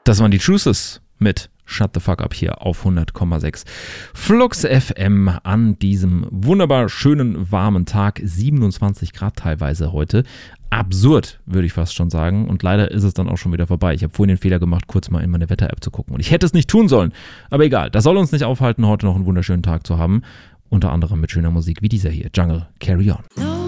Das waren die Truces mit Shut the Fuck Up hier auf 100,6 Flux FM an diesem wunderbar schönen, warmen Tag. 27 Grad teilweise heute. Absurd, würde ich fast schon sagen. Und leider ist es dann auch schon wieder vorbei. Ich habe vorhin den Fehler gemacht, kurz mal in meine Wetter-App zu gucken. Und ich hätte es nicht tun sollen. Aber egal, das soll uns nicht aufhalten, heute noch einen wunderschönen Tag zu haben. Unter anderem mit schöner Musik wie dieser hier. Jungle, Carry On.